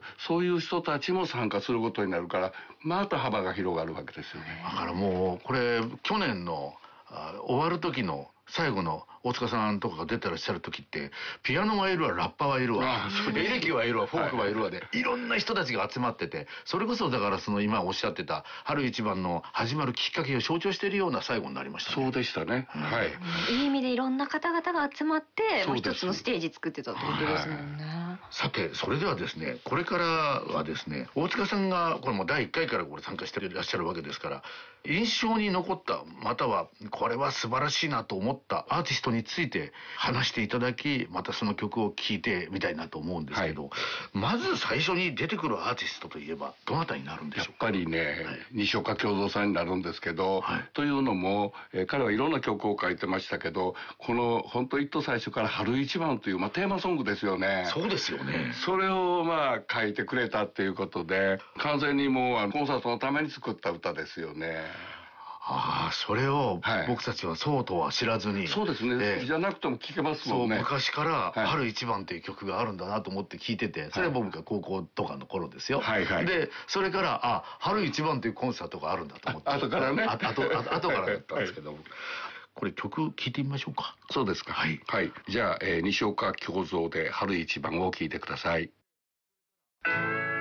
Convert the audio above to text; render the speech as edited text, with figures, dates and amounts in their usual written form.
そういう人たちも参加することになるから、また幅が広がるわけですよね。 だからもうこれ去年の終わる時の最後の大塚さんとかが出てらっしゃる時って、ピアノはいるわ、ラッパはいるわ、エレキはいるわ、フォークはいるわで、いろんな人たちが集まってて、それこそだからその今おっしゃってた春一番の始まるきっかけを象徴しているような最後になりましたね。 そうでしたね。はい。 いい意味でいろんな方々が集まってもう一つのステージ作ってたってことですもんね。 さてそれではですね、これからはですね、大塚さんがこれも第1回からこれ参加していらっしゃるわけですから、印象に残ったまたはこれは素晴らしいなと思ったアーティストについて話していただき、またその曲を聴いてみたいなと思うんですけど、まず最初に出てくるアーティストといえばどなたになるんでしょうか。 やっぱりね、西岡京三さんになるんですけど、というのも、彼はいろんな曲を書いてましたけど、この本当一途最初から春一番という、テーマソングですよね。 そうですよね。 それを書いてくれたっていうことで、完全にもうコンサートのために作った歌ですよね。 それを僕たちはそうとは知らずに、 そうですね、じゃなくても聴けますもんね。 そう昔から「春一番」っていう曲があるんだなと思って聴いてて、それは僕が高校とかの頃ですよ。でそれから春一番というコンサートがあるんだと思って、 後からね、 後からだったんですけど、これ曲聴いてみましょうか。 そうですか。はい、じゃあ、西岡京三で春一番を聴いてください。